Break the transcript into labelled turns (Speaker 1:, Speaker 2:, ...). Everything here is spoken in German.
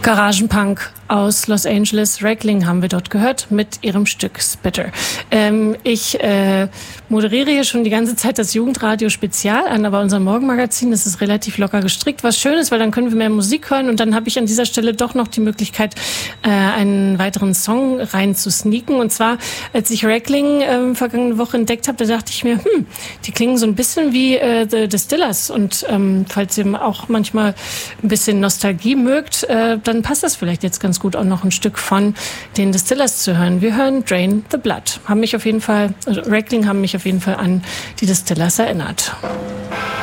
Speaker 1: Garagenpunk aus Los Angeles, Reckling haben wir dort gehört mit ihrem Stück Spitter. Ich moderiere hier schon die ganze Zeit das Jugendradio Spezial an, aber unser Morgenmagazin, das ist relativ locker gestrickt, was schön ist, weil dann können wir mehr Musik hören und dann habe ich an dieser Stelle doch noch die Möglichkeit, einen weiteren Song reinzusneaken. Und zwar, als ich Reckling vergangene Woche entdeckt habe, da dachte ich mir, die klingen so ein bisschen wie The Distillers und falls ihr auch manchmal ein bisschen Nostalgie mögt, dann passt das vielleicht jetzt ganz gut, auch noch ein Stück von den Distillers zu hören. Wir hören Drain the Blood. Reckling haben mich auf jeden Fall an die Distillers erinnert.